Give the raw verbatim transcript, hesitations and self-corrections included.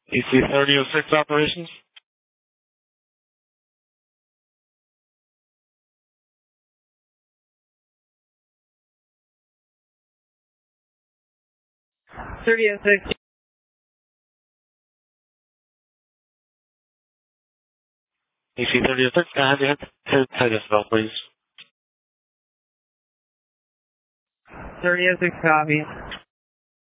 A C thirty oh six operations. thirty oh six. A C thirty oh six, can I have your head, head, head belt, please? thirty oh six copy.